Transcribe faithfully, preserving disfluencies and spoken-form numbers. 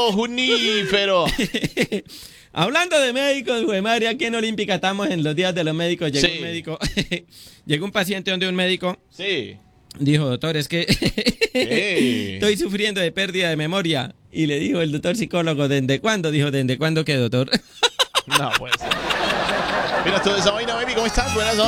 Junífero. Hablando de médicos, güey, madre, aquí en Olímpica estamos en los días de los médicos. Llegó Sí. un médico, llegó un paciente donde un médico Sí. dijo, doctor, es que Ey. estoy sufriendo de pérdida de memoria. Y le dijo el doctor psicólogo, ¿desde cuándo? Dijo, ¿desde cuándo qué, doctor? No, pues. Mira toda esa vaina, baby. ¿Cómo estás? Buenas